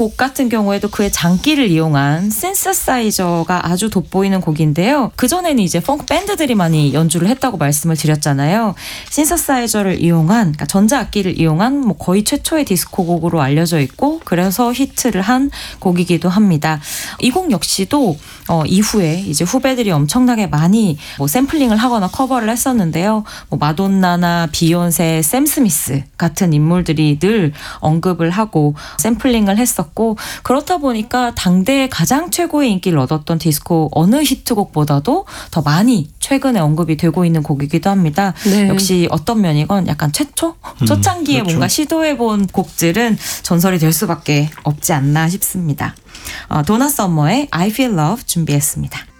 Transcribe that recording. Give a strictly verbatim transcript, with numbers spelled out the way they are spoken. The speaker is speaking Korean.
곡 같은 경우에도 그의 장기를 이용한 신세사이저가 아주 돋보이는 곡인데요. 그전에는 이제 펑크 밴드들이 많이 연주를 했다고 말씀을 드렸잖아요. 신세사이저를 이용한, 그러니까 전자악기를 이용한 뭐 거의 최초의 디스코 곡으로 알려져 있고 그래서 히트를 한 곡이기도 합니다. 이 곡 역시도 어, 이후에 이제 후배들이 엄청나게 많이 뭐 샘플링을 하거나 커버를 했었는데요. 뭐 마돈나나 비욘세, 샘 스미스 같은 인물들이 늘 언급을 하고 샘플링을 했었고 그렇다 보니까 당대의 가장 최고의 인기를 얻었던 디스코 어느 히트곡보다도 더 많이 최근에 언급이 되고 있는 곡이기도 합니다. 네. 역시 어떤 면이건 약간 최초? 음, 초창기에 그렇죠. 뭔가 시도해본 곡들은 전설이 될 수밖에 없지 않나 싶습니다. 어, 도나 서머의 I Feel Love 준비했습니다.